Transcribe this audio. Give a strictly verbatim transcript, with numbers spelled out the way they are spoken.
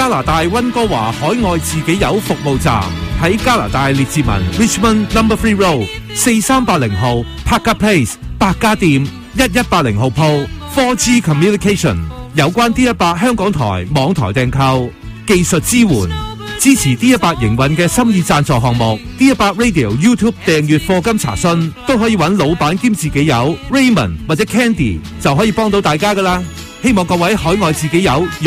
拿大溫哥華海外自己友服務站，喺加拿大列治文 Richmond Number Three Road 四三八零號 Parker Place 百家店一一八零號鋪 four G Communication 有關 D 一百香港台網台訂購技術支援，支持 D 一百營運嘅心意贊助項目 D 一百 Radio YouTube 訂閱課金查詢都可以揾老闆兼自己友 Raymond 或者 Candy 就可以幫到大家㗎喇。希望各位海外自己友